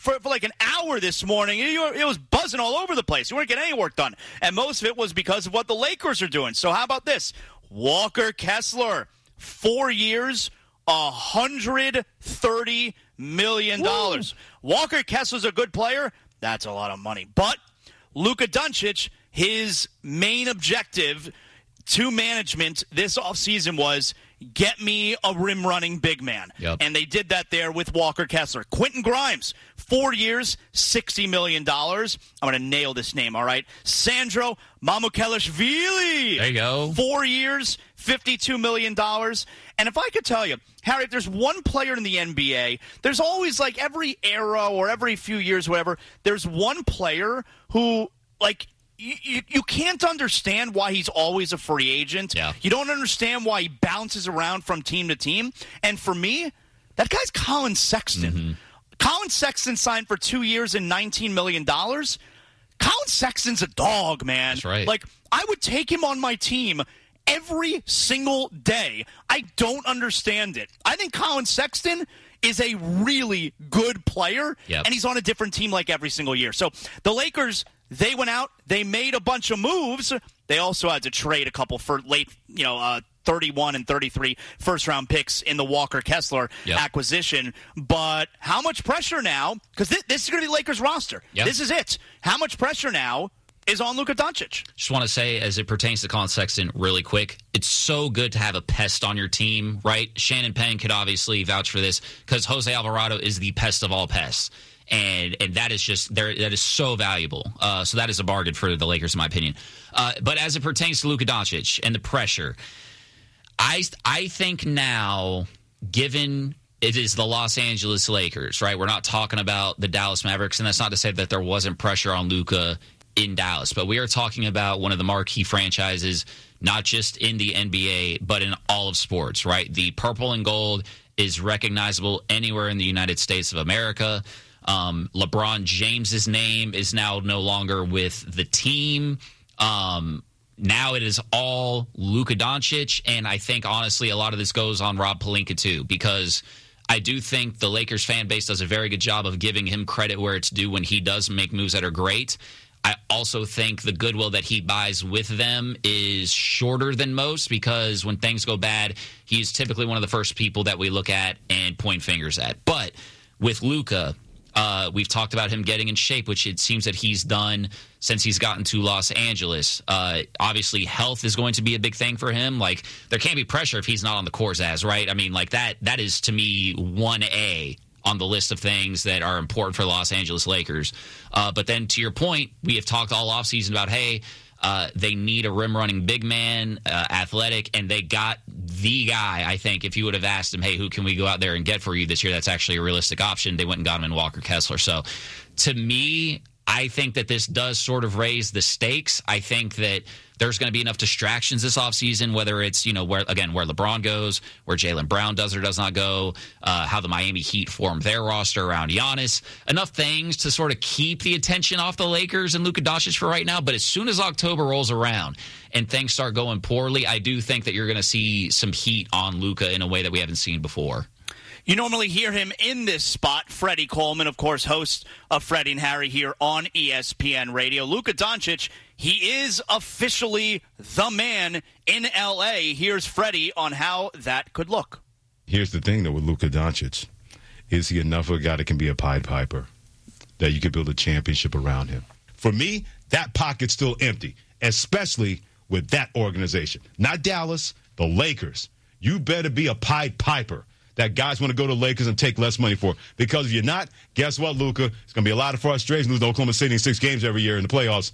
for like an hour this morning, it was buzzing all over the place. You weren't getting any work done. And most of it was because of what the Lakers are doing. So how about this? Walker Kessler, 4 years, $130 million. Woo. Walker Kessler's a good player. That's a lot of money. But Luka Doncic, his main objective to management this offseason was get me a rim-running big man. Yep. And they did that there with Walker Kessler. Quentin Grimes, 4 years, $60 million. I'm going to nail this name, all right? Sandro Mamukelashvili. There you go. 4 years, $52 million. And if I could tell you, Harry, if there's one player in the NBA, there's always, like, every era or every few years, whatever, there's one player who, like, you can't understand why he's always a free agent. Yeah. You don't understand why he bounces around from team to team. And for me, that guy's Colin Sexton. Mm-hmm. Colin Sexton signed for 2 years and $19 million. Colin Sexton's a dog, man. That's right. Like, I would take him on my team every single day. I don't understand it. I think Colin Sexton is a really good player, and he's on a different team like every single year. So the Lakers, they went out, they made a bunch of moves. They also had to trade a couple for late, 31 and 33 first-round picks in the Walker Kessler acquisition. But how much pressure now? Because this is going to be the Lakers roster. Yep. This is it. How much pressure now is on Luka Doncic? Just want to say, as it pertains to Colin Sexton, really quick, it's so good to have a pest on your team, right? Shannon Penn could obviously vouch for this because Jose Alvarado is the pest of all pests. And that is just that is so valuable. So that is a bargain for the Lakers, in my opinion. But as it pertains to Luka Doncic and the pressure, I think now, given it is the Los Angeles Lakers, right? We're not talking about the Dallas Mavericks, and that's not to say that there wasn't pressure on Luka in Dallas, but we are talking about one of the marquee franchises, not just in the NBA, but in all of sports, right? The purple and gold is recognizable anywhere in the United States of America. LeBron James's name is now no longer with the team. Now it is all Luka Doncic, and I think, honestly, a lot of this goes on Rob Pelinka, too, because I do think the Lakers fan base does a very good job of giving him credit where it's due when he does make moves that are great. I also think the goodwill that he buys with them is shorter than most because when things go bad, he's typically one of the first people that we look at and point fingers at. But with Luka, we've talked about him getting in shape, which it seems that he's done since he's gotten to Los Angeles. Obviously, health is going to be a big thing for him. Like, there can't be pressure if he's not on the court, right? I mean, like, that is, to me, 1A on the list of things that are important for the Los Angeles Lakers. But then, to your point, we have talked all offseason about, hey, they need a rim-running big man, athletic, and they got the guy, I think. If you would have asked him, hey, who can we go out there and get for you this year that's actually a realistic option, they went and got him in Walker Kessler. So, to me, I think that this does sort of raise the stakes. I think that there's going to be enough distractions this offseason, whether it's, where LeBron goes, where Jaylen Brown does or does not go, how the Miami Heat form their roster around Giannis. Enough things to sort of keep the attention off the Lakers and Luka Doncic for right now. But as soon as October rolls around and things start going poorly, I do think that you're going to see some heat on Luka in a way that we haven't seen before. You normally hear him in this spot. Freddie Coleman, of course, host of Freddie and Harry here on ESPN Radio. Luka Doncic, he is officially the man in L.A. Here's Freddie on how that could look. Here's the thing, though, with Luka Doncic. Is he enough of a guy that can be a Pied Piper, that you can build a championship around him? For me, that pocket's still empty, especially with that organization. Not Dallas, the Lakers. You better be a Pied Piper that guys want to go to Lakers and take less money for. Because if you're not, guess what, Luka? It's going to be a lot of frustration losing Oklahoma City in 6 games every year in the playoffs.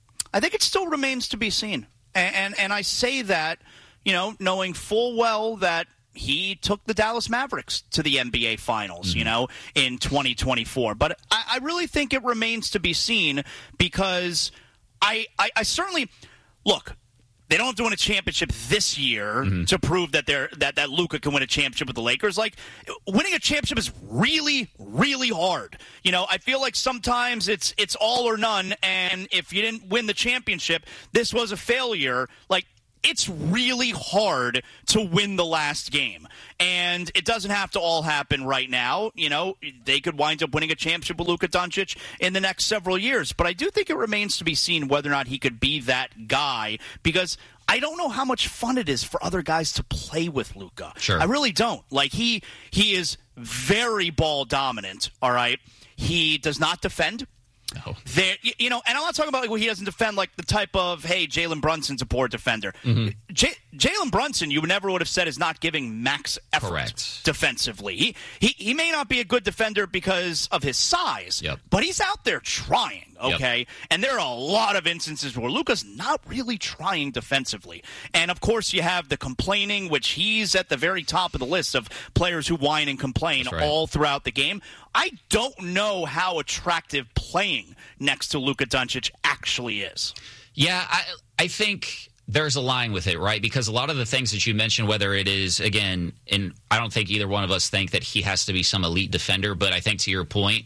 I think it still remains to be seen. And I say that, knowing full well that he took the Dallas Mavericks to the NBA Finals, in 2024. But I really think it remains to be seen because I certainly – look – they don't have to win a championship this year to prove that that Luka can win a championship with the Lakers. Like, winning a championship is really, really hard. I feel like sometimes it's all or none, and if you didn't win the championship, this was a failure. Like, it's really hard to win the last game. And it doesn't have to all happen right now. You know, they could wind up winning a championship with Luka Doncic in the next several years. But I do think it remains to be seen whether or not he could be that guy, because I don't know how much fun it is for other guys to play with Luka. Sure. I really don't. Like, he is very ball dominant, all right? He does not defend. Oh. There, you know, and I'm not talking about like he doesn't defend like the type of, hey, Jalen Brunson's a poor defender. Mm-hmm. Jalen Brunson, you never would have said, is not giving max effort defensively. He may not be a good defender because of his size, but he's out there trying, okay? And there are a lot of instances where Luka's not really trying defensively. And, of course, you have the complaining, which he's at the very top of the list of players who whine and complain all throughout the game. I don't know how attractive playing next to Luka Doncic actually is. Yeah, I think there's a line with it, right? Because a lot of the things that you mentioned, whether it is, again, and I don't think either one of us think that he has to be some elite defender, but I think to your point,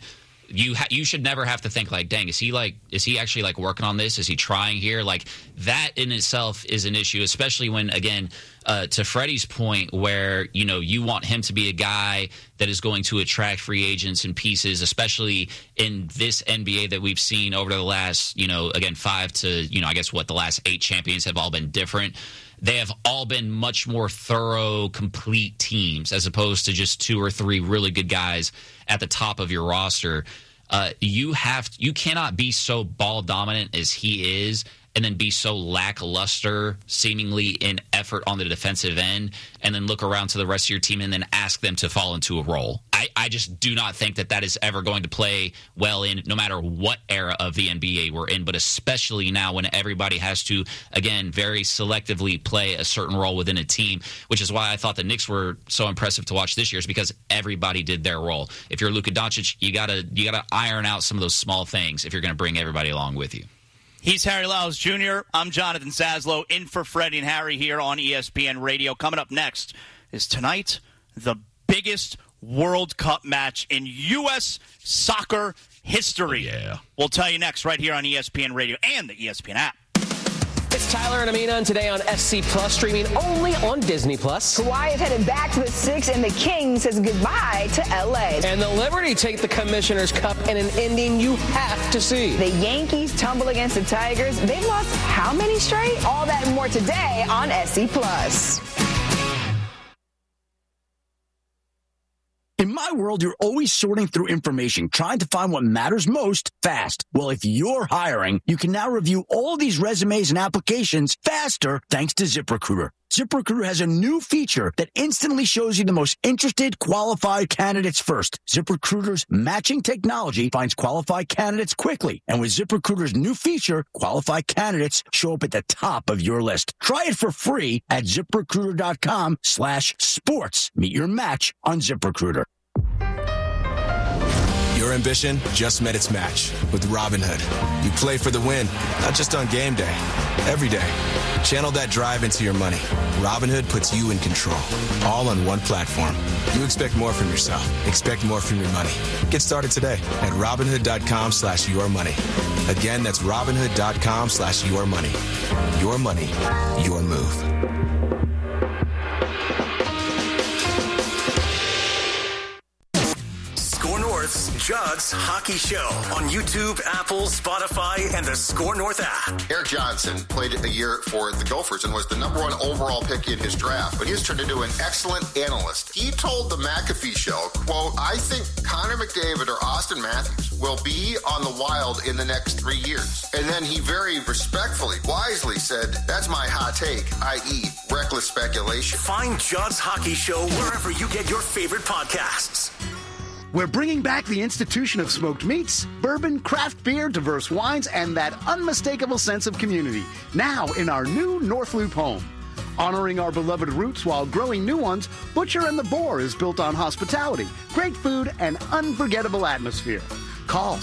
you should never have to think like, dang, is he actually like working on this? Is he trying here? Like, that in itself is an issue, especially when, again, to Freddie's point, where, you know, you want him to be a guy that is going to attract free agents and pieces, especially in this NBA that we've seen over the last, you know, again, 5 to, you know, I guess the last 8 champions have all been different. They have all been much more thorough, complete teams, as opposed to just 2 or 3 really good guys at the top of your roster. You cannot be so ball dominant as he is and then be so lackluster seemingly in effort on the defensive end and then look around to the rest of your team and then ask them to fall into a role. I just do not think that is ever going to play well in no matter what era of the NBA we're in, but especially now when everybody has to, again, very selectively play a certain role within a team, which is why I thought the Knicks were so impressive to watch this year, is because everybody did their role. If you're Luka Doncic, you gotta iron out some of those small things if you're going to bring everybody along with you. He's Harry Lyles Jr. I'm Jonathan Saslow, in for Freddie and Harry here on ESPN Radio. Coming up next is tonight the biggest World Cup match in U.S. soccer history. Oh, yeah. We'll tell you next right here on ESPN Radio and the ESPN app. It's Tyler and Amina today on SC Plus, streaming only on Disney Plus. Hawaii is headed back to the 6, and the King says goodbye to L.A. And the Liberty take the Commissioner's Cup in an ending you have to see. The Yankees tumble against the Tigers. They've lost how many straight? All that and more today on SC Plus. In my world, you're always sorting through information, trying to find what matters most fast. Well, if you're hiring, you can now review all these resumes and applications faster thanks to ZipRecruiter. ZipRecruiter has a new feature that instantly shows you the most interested, qualified candidates first. ZipRecruiter's matching technology finds qualified candidates quickly. And with ZipRecruiter's new feature, qualified candidates show up at the top of your list. Try it for free at ZipRecruiter.com/sports. Meet your match on ZipRecruiter. Your ambition just met its match with Robinhood. You play for the win, not just on game day, every day. Channel that drive into your money. Robinhood puts you in control, all on one platform. You expect more from yourself. Expect more from your money. Get started today at Robinhood.com/yourmoney. Again, that's Robinhood.com/yourmoney. Your money, your move. Score North's Judd's Hockey Show on YouTube, Apple, Spotify, and the Score North app. Eric Johnson played a year for the Gophers and was the #1 overall pick in his draft, but he was turned into an excellent analyst. He told the McAfee Show, quote, I think Connor McDavid or Austin Matthews will be on the Wild in the next 3 years. And then he very respectfully, wisely said, that's my hot take, i.e. reckless speculation. Find Judd's Hockey Show wherever you get your favorite podcasts. We're bringing back the institution of smoked meats, bourbon, craft beer, diverse wines, and that unmistakable sense of community, now in our new North Loop home. Honoring our beloved roots while growing new ones, Butcher and the Boar is built on hospitality, great food, and unforgettable atmosphere. Call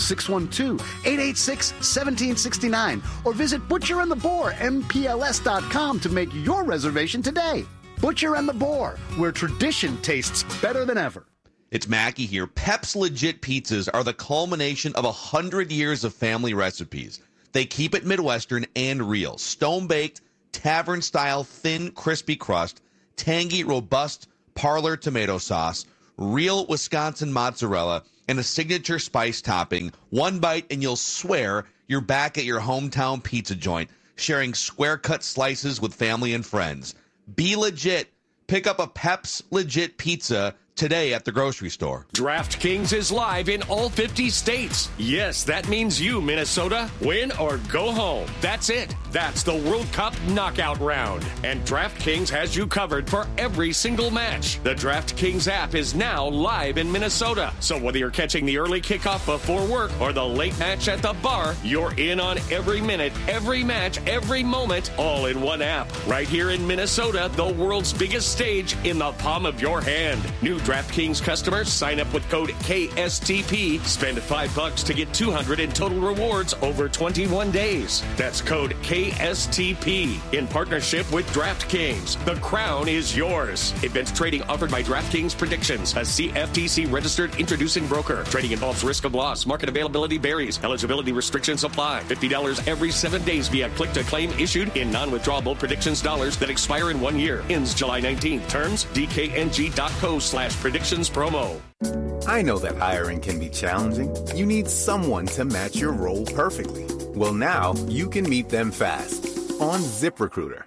612-886-1769 or visit butcherandtheboarmpls.com to make your reservation today. Butcher and the Boar, where tradition tastes better than ever. It's Mackie here. Pep's Legit Pizzas are the culmination of 100 years of family recipes. They keep it Midwestern and real. Stone-baked, tavern-style thin, crispy crust, tangy, robust parlor tomato sauce, real Wisconsin mozzarella, and a signature spice topping. One bite and you'll swear you're back at your hometown pizza joint, sharing square-cut slices with family and friends. Be legit. Pick up a Pep's Legit Pizza today at the grocery store. DraftKings is live in all 50 states. Yes, that means you, Minnesota. Win or go home. That's it. That's the World Cup knockout round. And DraftKings has you covered for every single match. The DraftKings app is now live in Minnesota. So whether you're catching the early kickoff before work or the late match at the bar, you're in on every minute, every match, every moment, all in one app. Right here in Minnesota, the world's biggest stage in the palm of your hand. New DraftKings customers sign up with code KSTP. Spend $5 to get $200 in total rewards over 21 days. That's code KSTP in partnership with DraftKings. The crown is yours. Events trading offered by DraftKings Predictions, a CFTC registered introducing broker. Trading involves risk of loss. Market availability varies. Eligibility restrictions apply. $50 every 7 days via click to claim issued in non-withdrawable predictions dollars that expire in 1 year. Ends July 19th. Terms DKNG.co/predictions promo. I know that hiring can be challenging. You need someone to match your role perfectly. Well, now you can meet them fast on ZipRecruiter.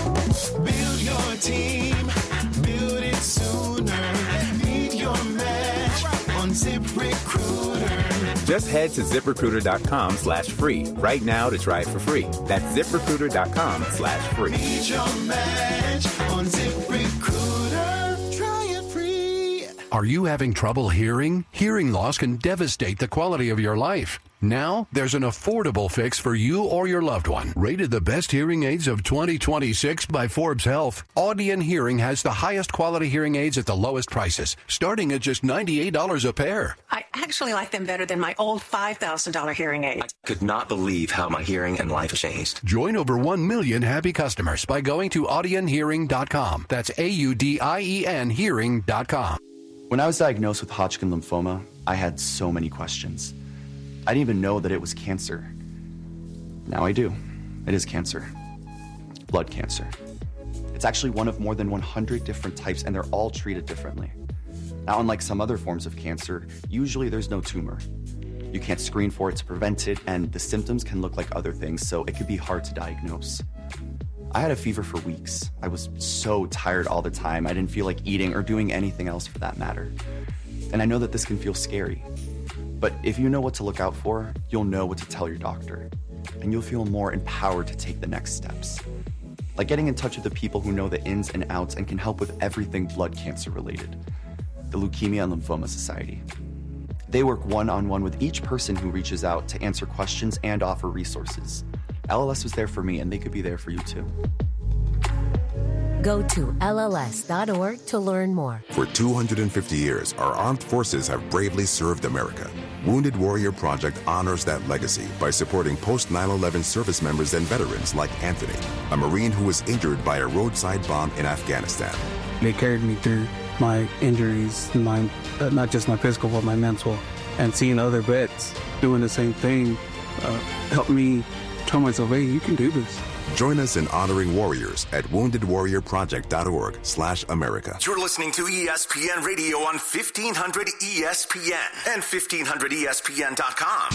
Build your team, build it sooner. Meet your match on ZipRecruiter. Just head to ZipRecruiter.com/free right now to try it for free. That's ZipRecruiter.com/free. Meet your match on ZipRecruiter. Try it free. Are you having trouble hearing? Hearing loss can devastate the quality of your life. Now, there's an affordable fix for you or your loved one. Rated the best hearing aids of 2026 by Forbes Health, Audion Hearing has the highest quality hearing aids at the lowest prices, starting at just $98 a pair. I actually like them better than my old $5,000 hearing aid. I could not believe how my hearing and life changed. Join over 1 million happy customers by going to audionhearing.com. That's AUDIEN hearing.com. When I was diagnosed with Hodgkin lymphoma, I had so many questions. I didn't even know that it was cancer. Now I do. It is cancer. Blood cancer. It's actually one of more than 100 different types, and they're all treated differently. Now, unlike some other forms of cancer, usually there's no tumor. You can't screen for it to prevent it, and the symptoms can look like other things, so it could be hard to diagnose. I had a fever for weeks. I was so tired all the time. I didn't feel like eating or doing anything else for that matter. And I know that this can feel scary. But if you know what to look out for, you'll know what to tell your doctor. And you'll feel more empowered to take the next steps. Like getting in touch with the people who know the ins and outs and can help with everything blood cancer related. The Leukemia and Lymphoma Society. They work one-on-one with each person who reaches out to answer questions and offer resources. LLS was there for me, and they could be there for you too. Go to LLS.org to learn more. For 250 years, our armed forces have bravely served America. Wounded Warrior Project honors that legacy by supporting post-9/11 service members and veterans like Anthony, a Marine who was injured by a roadside bomb in Afghanistan. They carried me through my injuries, not just my physical, but my mental. And seeing other vets doing the same thing helped me tell myself, hey, you can do this. Join us in honoring warriors at woundedwarriorproject.org/America. You're listening to ESPN Radio on 1500 ESPN and 1500ESPN.com.